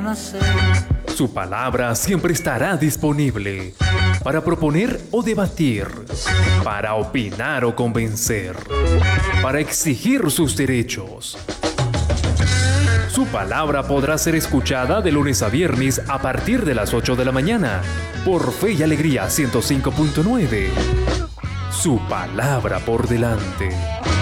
Su palabra siempre estará disponible para proponer o debatir, para opinar o convencer, para exigir sus derechos. Su palabra podrá ser escuchada de lunes a viernes a partir de las 8 de la mañana por Fe y Alegría 105.9. Su palabra por delante.